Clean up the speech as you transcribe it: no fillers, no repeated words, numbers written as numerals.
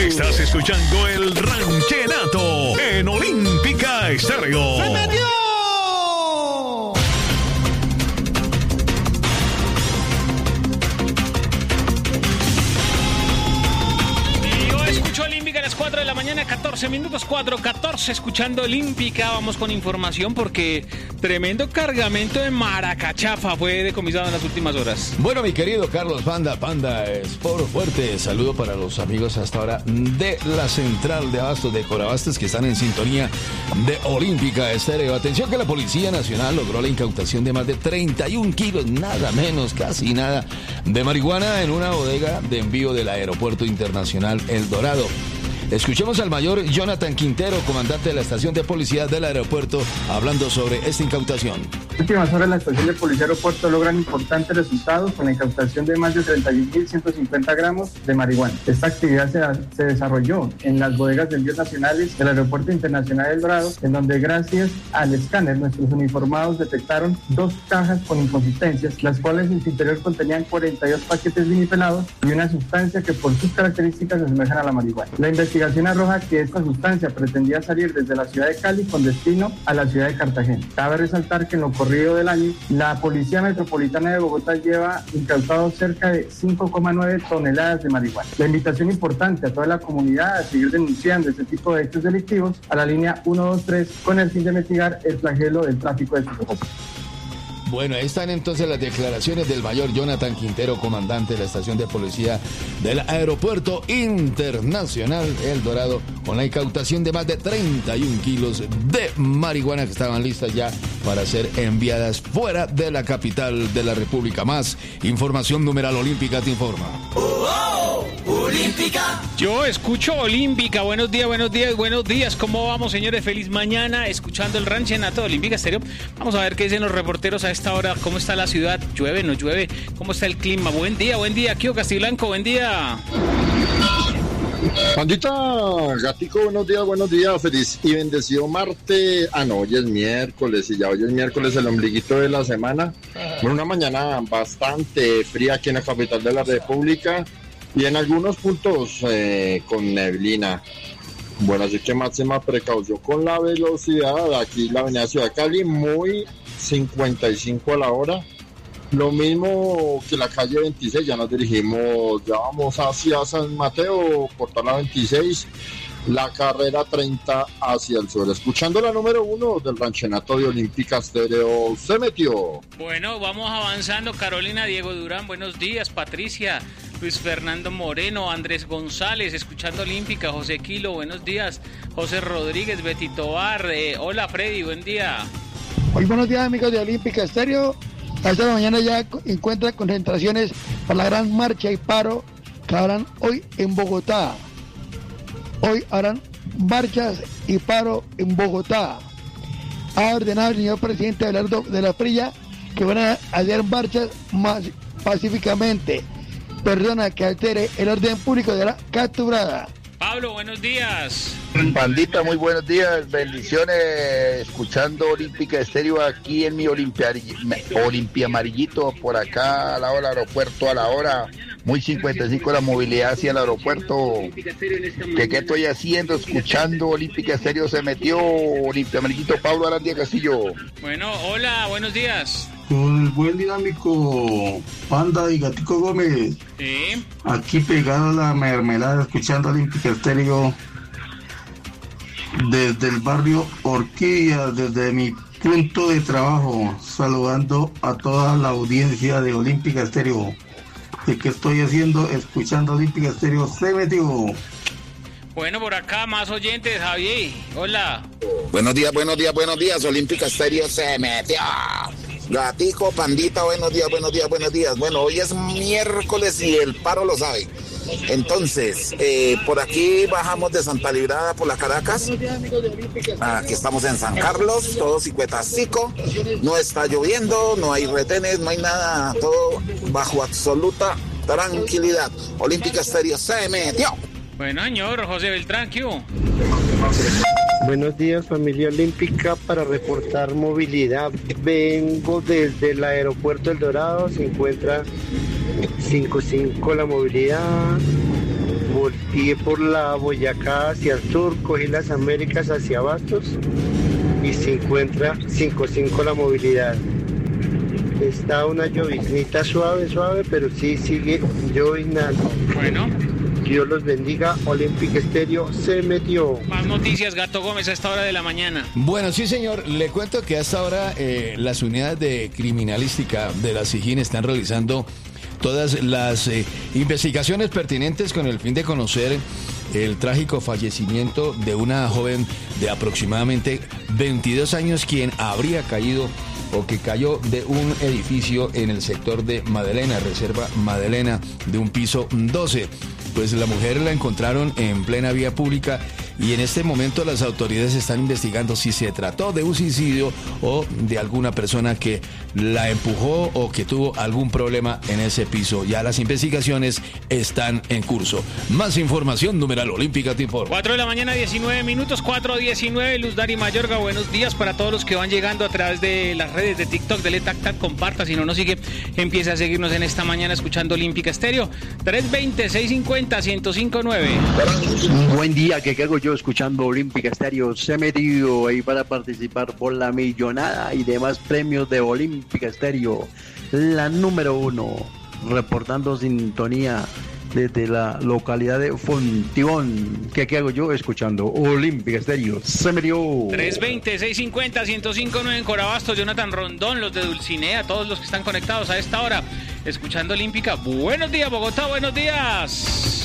Estás escuchando el Ranchenato en Olímpica Estéreo. ¡Se metió! Olímpica a las 4 de la mañana, 14 minutos, 4:14, escuchando Olímpica. Vamos con información porque tremendo cargamento de maracachafa fue decomisado en las últimas horas. Bueno, mi querido Carlos Panda Sport fuerte. Saludo para los amigos hasta ahora de la central de abastos de Corabastos que están en sintonía de Olímpica Estéreo. Atención que la Policía Nacional logró la incautación de más de 31 kilos, nada menos, casi nada, de marihuana en una bodega de envío del Aeropuerto Internacional El Dorado. Escuchemos al mayor Jonathan Quintero, comandante de la estación de policía del aeropuerto, hablando sobre esta incautación. En últimas horas, la estación de policía aeropuerto logran importantes resultados con la incautación de más de 31.150 gramos de marihuana. Esta actividad se desarrolló en las bodegas de envíos nacionales del Aeropuerto Internacional El Dorado, en donde gracias al escáner nuestros uniformados detectaron 2 cajas con inconsistencias, las cuales en su interior contenían 42 paquetes vinipelados y una sustancia que por sus características se asemejan a la marihuana. La investigación arroja que esta sustancia pretendía salir desde la ciudad de Cali con destino a la ciudad de Cartagena. Cabe resaltar que en lo corrido del año, la Policía Metropolitana de Bogotá lleva incautado cerca de 5,9 toneladas de marihuana. La invitación importante a toda la comunidad a seguir denunciando este tipo de hechos delictivos a la línea 123 con el fin de mitigar el flagelo del tráfico de estupefacientes. Bueno, ahí están entonces las declaraciones del mayor Jonathan Quintero, comandante de la estación de policía del Aeropuerto Internacional El Dorado, con la incautación de más de 31 kilos de marihuana que estaban listas ya para ser enviadas fuera de la capital de la República. Más información, numeral Olímpica te informa. Olímpica. Yo escucho Olímpica. Buenos días, buenos días, buenos días. ¿Cómo vamos, señores? Feliz mañana escuchando el Ranchenato de Olímpica Estéreo. Vamos a ver qué dicen los reporteros a esta hora. ¿Cómo está la ciudad? ¿Llueve, no llueve? ¿Cómo está el clima? Buen día. Kio Castiblanco, buen día. Pandita, gatico, buenos días, feliz y bendecido martes. No, hoy es miércoles y ya hoy es miércoles, el ombliguito de la semana. Bueno, una mañana bastante fría aquí en la capital de la República y en algunos puntos con neblina. Bueno, así que máxima precaución con la velocidad. Aquí la avenida Ciudad Cali, muy 55 a la hora. Lo mismo que la calle 26, ya nos dirigimos, ya vamos hacia San Mateo, cortar la 26, la carrera 30 hacia el sur. Escuchando la número 1 del Ranchenato de Olímpica Estéreo, se metió. Bueno, vamos avanzando. Carolina, Diego Durán, buenos días. Patricia, Luis Fernando Moreno, Andrés González, escuchando Olímpica. José Quilo, buenos días. José Rodríguez, Betty Tobar, hola Freddy, buen día. Muy buenos días, amigos de Olímpica Estéreo. A esta mañana ya encuentra concentraciones para la gran marcha y paro que harán hoy en Bogotá. Hoy harán marchas y paro en Bogotá. Ha ordenado el señor presidente Abelardo de la Prilla que van a hacer marchas más pacíficamente. Persona que altere el orden público será capturada. Pablo, buenos días. Pandita, muy buenos días, bendiciones, escuchando Olímpica Estéreo aquí en mi Olimpia Amarillito, por acá al lado del aeropuerto, a la hora, muy 55 la movilidad hacia el aeropuerto. ¿Qué estoy haciendo? Escuchando Olímpica Estéreo, se metió Olimpia Amarillito, Pablo Arandía Castillo. Bueno, hola, buenos días. Con el buen dinámico Panda y Gatico Gómez. Sí. Aquí pegado a la mermelada, escuchando Olímpica Estéreo desde el barrio Orquídea, desde mi punto de trabajo, saludando a toda la audiencia de Olímpica Estéreo. ¿De qué estoy haciendo? Escuchando Olímpica Estéreo, se metió. Bueno, por acá más oyentes, Javier. Hola. Buenos días, Olímpica Estéreo se metió. Gatico, Pandita, buenos días. Bueno, hoy es miércoles y el paro lo sabe. Entonces, por aquí bajamos de Santa Librada por la Caracas. Aquí estamos en San Carlos, todo cicuetacico. No está lloviendo, no hay retenes, no hay nada. Todo bajo absoluta tranquilidad. Olímpica Estéreo se metió. Bueno, señor José Beltrán, ¿qué hubo? Buenos días, familia olímpica, para reportar movilidad. Vengo desde el aeropuerto El Dorado, se encuentra 55 la movilidad, y por la Boyacá hacia el sur, cogí las Américas hacia Bastos y se encuentra 5.5 la movilidad. Está una lloviznita suave, pero sí sigue lloviznando. Bueno. Dios los bendiga. Olympic Estéreo se metió. Más noticias, Gato Gómez, a esta hora de la mañana. Bueno, sí, señor. Le cuento que hasta ahora las unidades de criminalística de la SIJIN están realizando todas las investigaciones pertinentes con el fin de conocer el trágico fallecimiento de una joven de aproximadamente 22 años quien habría caído o que cayó de un edificio en el sector de Madelena, Reserva Madelena, de un piso 12. Pues la mujer la encontraron en plena vía pública y en este momento las autoridades están investigando si se trató de un suicidio o de alguna persona que la empujó o que tuvo algún problema en ese piso. Ya las investigaciones están en curso. Más información, numeral Olímpica te informa. 4 de la mañana, 19 minutos, 4:19. Luz Dari Mayorga, buenos días para todos los que van llegando a través de las redes de TikTok. Dele tac tac, comparta. Si no nos sigue, empieza a seguirnos en esta mañana escuchando Olímpica Estéreo. 320-650-1059. Buen día, ¿qué hago yo escuchando Olímpica Estéreo? Se ha metido ahí para participar por la millonada y demás premios de Olímpica Estéreo. La número 1, reportando sintonía desde la localidad de Fontibón. ¿Qué hago yo escuchando Olímpica Estéreo? Se metió. 320-650-1059 en Corabastos. Jonathan Rondón, los de Dulcinea, todos los que están conectados a esta hora escuchando Olímpica. Buenos días, Bogotá, buenos días.